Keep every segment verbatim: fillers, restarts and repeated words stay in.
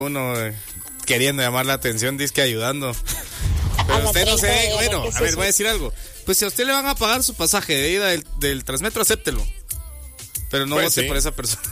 Uno eh, queriendo llamar la atención, dice que ayudando. Pero usted no se... Bueno, a ver, voy a decir algo. Pues si a usted le van a pagar su pasaje de ida del, del Transmetro, acéptelo. Pero no pues vote sí. por esa persona.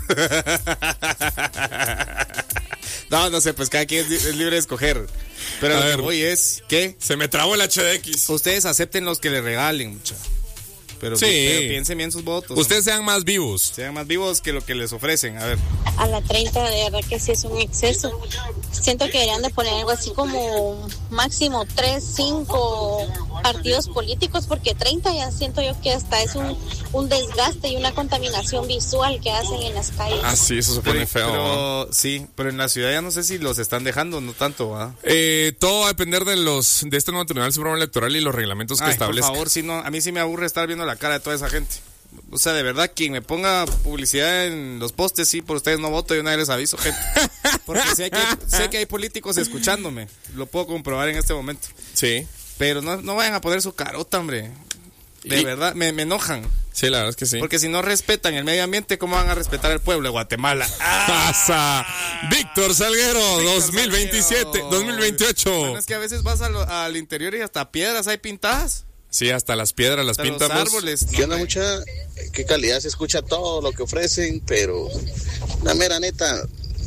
No, no sé, pues cada quien es libre de escoger. Pero a lo ver, que voy es que... Se me trabó el H D X. Ustedes acepten los que le regalen, muchachos. Pero, sí. pero piensen bien sus votos. Ustedes sean más vivos. Sean más vivos que lo que les ofrecen. A ver. A la treinta, de verdad que sí es un exceso. Siento que deberían de poner algo así como máximo tres, cinco partidos políticos, porque treinta ya siento yo que hasta es un, un desgaste y una contaminación visual que hacen en las calles. Ah, sí, eso se pone feo. Pero, sí, pero en la ciudad ya no sé si los están dejando, no tanto, ¿ah? Eh, todo va a depender de los de este nuevo Tribunal Supremo Electoral y los reglamentos que Ay, establezca. Por favor, sí, no, a mí sí me aburre estar viendo la cara de toda esa gente. O sea, de verdad, quien me ponga publicidad en los postes, sí, por ustedes no voto, yo nadie les aviso, gente. Porque sé que, sé que hay políticos escuchándome, lo puedo comprobar en este momento. Sí. Pero no, no vayan a poner su carota, hombre. De y, verdad, me, me enojan. Sí, la verdad es que sí. Porque si no respetan el medio ambiente, ¿cómo van a respetar el pueblo de Guatemala? ¡Pasa! Víctor Salguero, Víctor dos mil veintisiete, Salguero. dos mil veintiocho. Bueno, es que a veces vas al, al interior y hasta piedras hay pintadas. Sí, hasta las piedras las hasta pintamos. Los árboles. ¿Qué onda, mucha? ¿Qué calidad? Se escucha todo lo que ofrecen, pero la mera neta,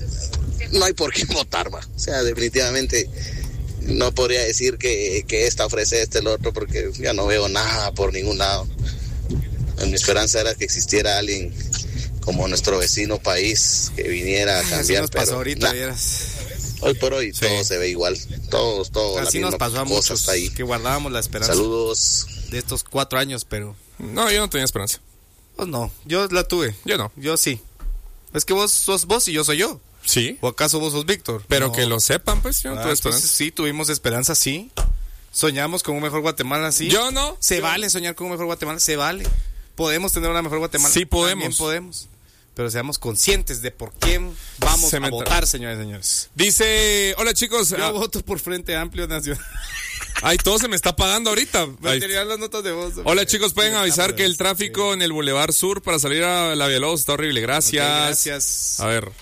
no hay por qué votar, va. O sea, definitivamente no podría decir que, que esta ofrece este, el otro, porque ya no veo nada por ningún lado. Mi esperanza era que existiera alguien como nuestro vecino país que viniera a cambiar. Así nos pasó pero ahorita, nah. vieras. Hoy por hoy sí. todo se ve igual, todos, todos. Así nos pasó a muchos ahí. Que guardábamos la esperanza. Saludos. De estos cuatro años, pero... No, yo no tenía esperanza. Pues no, yo la tuve. Yo no. Yo sí. Es que vos sos vos y yo soy yo. Sí. ¿O acaso vos sos Víctor? Pero no. que lo sepan, pues, yo no ah, tuve esperanza. Pues, sí, tuvimos esperanza, sí. Soñamos con un mejor Guatemala, sí. Yo no. Se yo... vale soñar con un mejor Guatemala, se vale. Podemos tener una mejor Guatemala. Sí podemos. También podemos. Pero seamos conscientes de por quién vamos Se a votar, señores y señores. Dice, hola chicos. Yo ah, voto por Frente Amplio Nacional. Ay, todo se me está pagando ahorita. Material las notas de voz. Hola chicos, pueden avisar que el tráfico sí. en el Boulevard Sur para salir a la Villalobos está horrible. Gracias. Okay, gracias. A ver.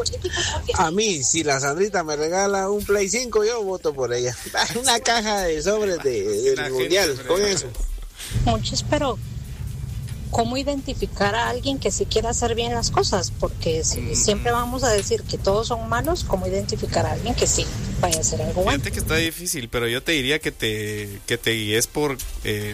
A mí, si la Sandrita me regala un Play cinco, yo voto por ella. Una caja de sobres de, de, del mundial, con eso. Muchos, pero ¿cómo identificar a alguien que sí quiera hacer bien las cosas? Porque si mm. siempre vamos a decir que todos son malos, ¿cómo identificar a alguien que sí vaya a hacer algo bueno? Fíjate que está difícil, pero yo te diría que te, que te guíes por... Eh,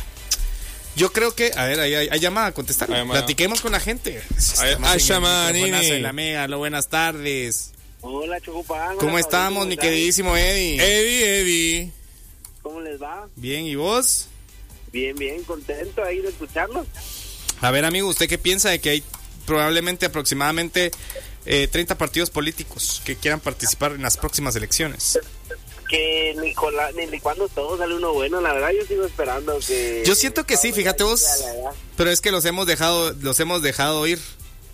yo creo que... A ver, hay, hay, hay llamada a contestar. Ay, platiquemos con la gente. Ay, llamada, la mega, lo buenas tardes. Hola, Chocopán. ¿Cómo estamos, mi queridísimo Eddie? Eddie, Eddie. ¿Cómo les va? Bien, ¿y vos? Bien, bien, contento ahí de escucharlos. A ver, amigo, ¿usted qué piensa de que hay probablemente aproximadamente eh, treinta partidos políticos que quieran participar en las próximas elecciones? Que ni, con la, ni, ni cuando todo sale uno bueno, la verdad yo sigo esperando que... Yo siento que sí, fíjate vos, pero es que los hemos dejado los hemos dejado ir.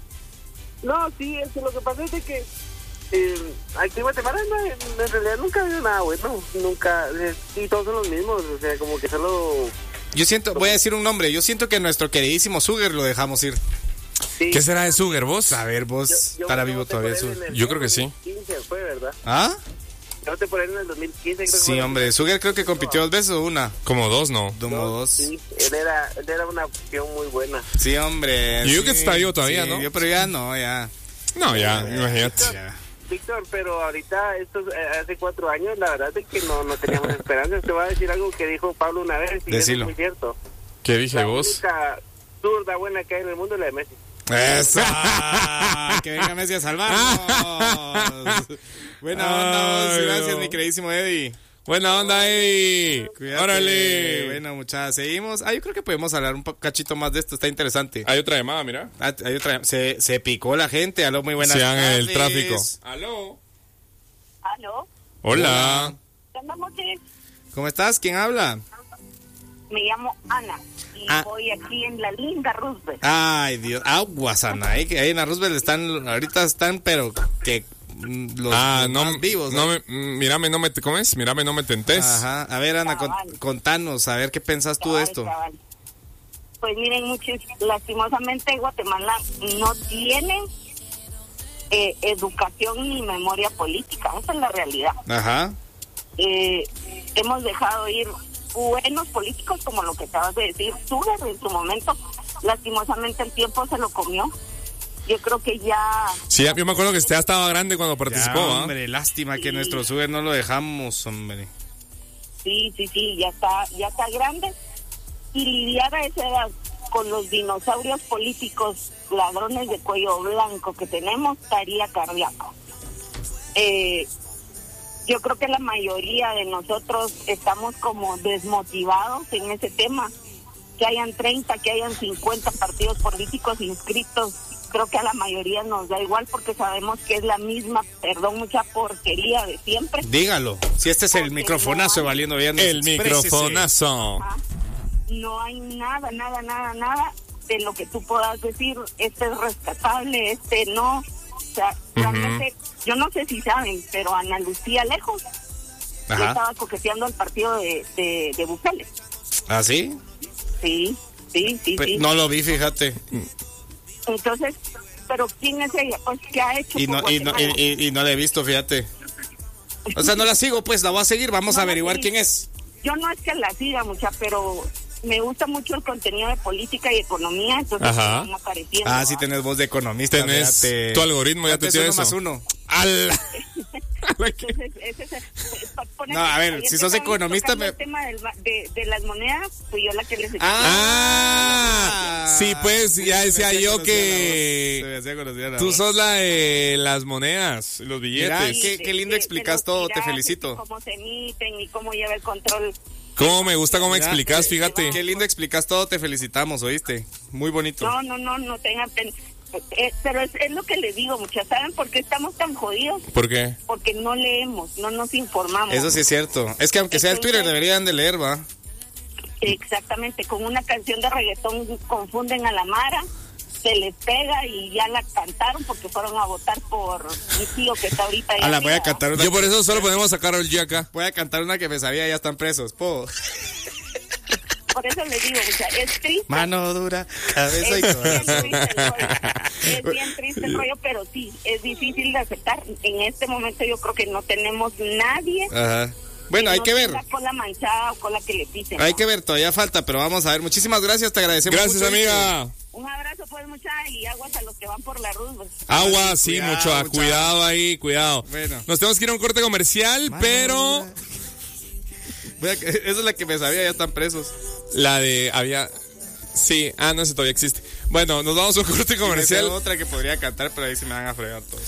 No, sí, es que lo que pasa es de que eh, aquí en Guatemala no, en realidad nunca ha habido nada bueno, nunca, eh, y todos son los mismos, o sea, como que solo... Yo siento, voy a decir un nombre, yo siento que nuestro queridísimo Sugar lo dejamos ir. Sí. ¿Qué será de Sugar, vos? A ver, vos, yo, yo estará vivo todavía Sugar. Yo creo que sí. dos mil quince fue, ¿verdad? ¿Ah? Yo te por él en el dos mil quince. Creo sí, que hombre, Sugar creo que compitió dos veces o una. Como dos, ¿no? Como dos. Sí, él era, él era una opción muy buena. Sí, hombre. Yo sí, creo que está vivo todavía, sí, ¿no? Yo, pero ya no, ya. No, ya, ya imagínate. Ya. Víctor, pero ahorita, estos, eh, hace cuatro años, la verdad es que no, no teníamos esperanzas. Te voy a decir algo que dijo Pablo una vez y es muy cierto. ¿Qué dije la vos? La única zurda buena que hay en el mundo es la de Messi. ¡Eso! ¡Que venga Messi a salvarnos! Buena onda, vos. Gracias, no. mi queridísimo Eddie. Buena onda, Eddie. Cuídate. Órale. Bueno, muchachos, seguimos. Ah, yo creo que podemos hablar un cachito más de esto, está interesante. Hay otra llamada, mira. Ah, hay otra. Se, se picó la gente. Aló, muy buenas Sean tardes. el tráfico. Aló. Aló. Hola. Hola. ¿Cómo estás? ¿Quién habla? Me llamo Ana y ah. voy aquí en la linda Roosevelt. Ay, Dios. Aguas, Ana. Ahí, ahí en la Roosevelt están, ahorita están, pero que... Los, ah, los no, más vivos, no ¿no? me, mírame, no me, ¿cómo es? Mírame, no me tentes. Ajá, a ver, Ana, con, contanos, a ver qué pensás tú de esto. Cabal. Pues miren, muchos, lastimosamente Guatemala no tiene eh, educación y memoria política. Esa es la realidad. Ajá. Eh, hemos dejado ir buenos políticos, como lo que acabas de decir. Sugar en su momento, lastimosamente el tiempo se lo comió. Yo creo que ya... Sí, yo me acuerdo que usted ya estaba grande cuando participó. Ya, hombre, ¿eh? Lástima que sí. nuestro Sugar no lo dejamos, hombre. Sí, sí, sí, ya está, ya está grande. Y lidiar a esa edad con los dinosaurios políticos, ladrones de cuello blanco que tenemos, estaría cardíaco. Eh... Yo creo que la mayoría de nosotros estamos como desmotivados en ese tema. Que hayan treinta, que hayan cincuenta partidos políticos inscritos, creo que a la mayoría nos da igual porque sabemos que es la misma, perdón, mucha porquería de siempre. Dígalo, si este es el Porque microfonazo no hay, valiendo bien. El microfonazo. Ajá, no hay nada, nada, nada, nada de lo que tú puedas decir, este es rescatable, este no. O sea, uh-huh. realmente, yo no sé si saben, pero Ana Lucía Lejos estaba coqueteando al partido de, de, de Bukele. ¿Ah, sí? Sí, sí, sí, pues sí. No lo vi, fíjate. Entonces, ¿pero quién es ella? Pues, ¿qué ha hecho? Y no, y no, y, y, y no la he visto, fíjate. O sea, no la sigo, pues, la voy a seguir, vamos no a averiguar quién es. Yo no es que la siga, mucha, pero... me gusta mucho el contenido de política y economía, entonces Ajá. me van apareciendo. Ah, sí tenés voz de economista. Tenés fíjate. Tu algoritmo, ya te tiene uno eso. Más uno. ¡Al! Entonces, ese es el, no, a ver, si sos economista... Me... El tema del, de, de las monedas, pues yo la que les... Ah, ah, sí, pues, ya decía yo que... Tú sos la de las monedas, los billetes. Mira, qué, qué lindo explicas todo, te felicito. Cómo se emiten y cómo lleva el control... Cómo me gusta cómo Mira, explicas, fíjate. Qué lindo explicas todo, te felicitamos, ¿oíste? Muy bonito. No, no, no, no tengan pena. Eh, pero es, es lo que les digo, muchas. ¿Saben por qué estamos tan jodidos? ¿Por qué? Porque no leemos, no nos informamos. Eso sí es cierto. Es que aunque Entonces, sea el Twitter, deberían de leer, ¿va? Exactamente, con una canción de reggaetón confunden a la Mara, se les pega y ya la cantaron porque fueron a votar por mi tío que está ahorita ahí. A la voy a cantar una. Yo por eso solo podemos sacar al G acá. Voy a cantar una que me sabía, ya están presos. Po. Por eso les digo, o sea, es triste. Mano dura, cabeza es y corazón. Bien triste el rollo. Es bien triste el rollo, pero sí, es difícil de aceptar. En este momento yo creo que no tenemos nadie. Ajá. Bueno, hay no que ver. Con la manchada o con la que le pisen. Hay ¿no? que ver, todavía falta, pero vamos a ver. Muchísimas gracias, te agradecemos gracias, mucho. Gracias, amiga. Un abrazo, pues, mucha, y aguas a los que van por la Ruz. Pues. Agua, sí, cuidado, mucho, mucha. Cuidado ahí, cuidado. Bueno. Nos tenemos que ir a un corte comercial, Mano, pero... Voy a... Esa es la que me sabía, ya están presos. La de... había... Sí, ah, no, ese todavía existe. Bueno, nos vamos a un corte comercial. Y otra que podría cantar, pero ahí sí me van a fregar todos.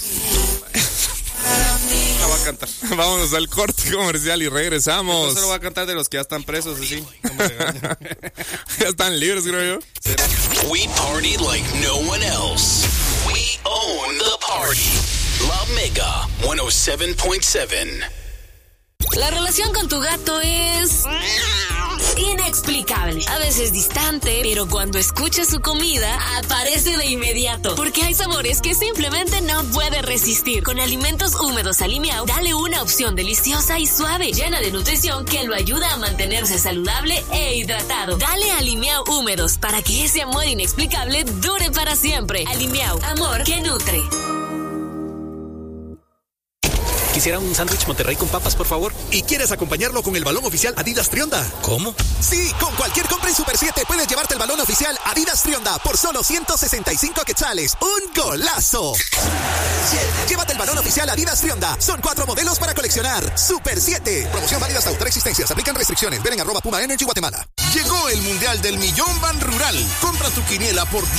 La voy a cantar. Vámonos al corte comercial y regresamos. Yo solo voy a cantar de los que ya están presos, así. Ya están libres, creo yo. We party like no one else. We own the party. La Mega ciento siete punto siete. La relación con tu gato es inexplicable. A veces distante, pero cuando escucha su comida, aparece de inmediato. Porque hay sabores que simplemente no puede resistir. Con alimentos húmedos Alimiao, dale una opción deliciosa y suave, llena de nutrición que lo ayuda a mantenerse saludable e hidratado. Dale Alimiao húmedos para que ese amor inexplicable dure para siempre. Alimiao, amor que nutre. Quisiera un sándwich Monterrey con papas, por favor. ¿Y quieres acompañarlo con el balón oficial Adidas Trionda? ¿Cómo? Sí, con cualquier compra en Super siete puedes llevarte el balón oficial Adidas Trionda por solo ciento sesenta y cinco quetzales. ¡Un golazo! Llévate el balón oficial Adidas Trionda. Son cuatro modelos para coleccionar. Super siete. Promoción válida hasta otra existencia. Se aplican restricciones. Ven en arroba Puma Energy Guatemala. Llegó el Mundial del Millón Ban Rural. Compra tu quiniela por